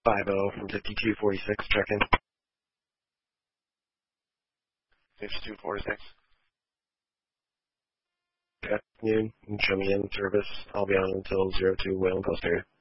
from 5246, check-in. 5246. Good afternoon, show me in service. I'll be on until 02 Whalen Coast area.